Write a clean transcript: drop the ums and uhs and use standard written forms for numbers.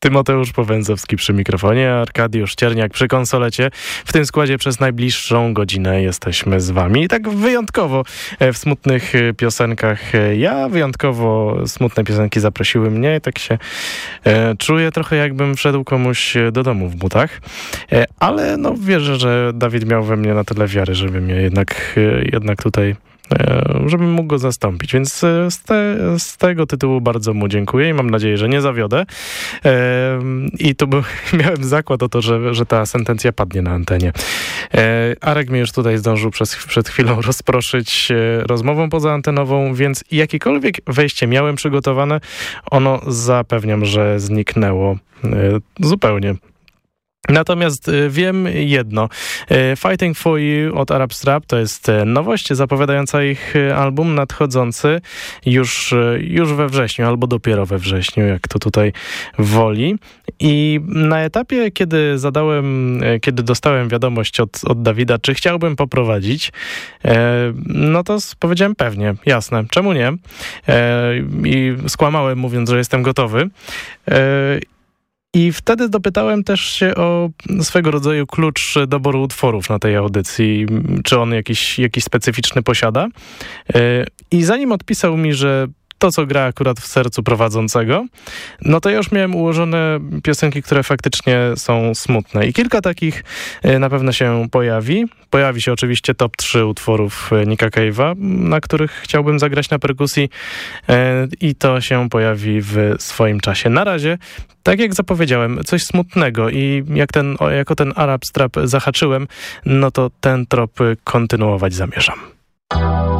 Tymoteusz Powędzowski przy mikrofonie, Arkadiusz Cierniak przy konsolecie. W tym składzie przez najbliższą godzinę jesteśmy z wami. I tak wyjątkowo w smutnych piosenkach wyjątkowo smutne piosenki zaprosiły mnie i tak się czuję trochę jakbym wszedł komuś do domu w butach. Ale no wierzę, że Dawid miał we mnie na tyle wiary, żeby mnie jednak tutaj żebym mógł go zastąpić. Więc z tego tytułu bardzo mu dziękuję i mam nadzieję, że nie zawiodę. I tu miałem zakład o to, że ta sentencja padnie na antenie. Arek mnie już tutaj zdążył przed chwilą rozproszyć rozmową pozaantenową, więc jakiekolwiek wejście miałem przygotowane, ono zapewniam, że zniknęło zupełnie. Natomiast wiem jedno. Fighting for You od Arab Strap to jest nowość zapowiadająca ich album nadchodzący już we wrześniu, albo dopiero we wrześniu, jak to tutaj woli. I na etapie, kiedy dostałem wiadomość od Dawida, czy chciałbym poprowadzić, no to powiedziałem pewnie, jasne, czemu nie? I skłamałem, mówiąc, że jestem gotowy. I wtedy dopytałem też się o swego rodzaju klucz doboru utworów na tej audycji, czy on jakiś specyficzny posiada. I zanim odpisał mi, że to, co gra akurat w sercu prowadzącego, no to ja już miałem ułożone piosenki, które faktycznie są smutne. I kilka takich na pewno się pojawi. Pojawi się oczywiście top 3 utworów Nicka Cave'a, na których chciałbym zagrać na perkusji i to się pojawi w swoim czasie. Na razie, tak jak zapowiedziałem, coś smutnego i jako ten Arab Strap zahaczyłem, no to ten trop kontynuować zamierzam.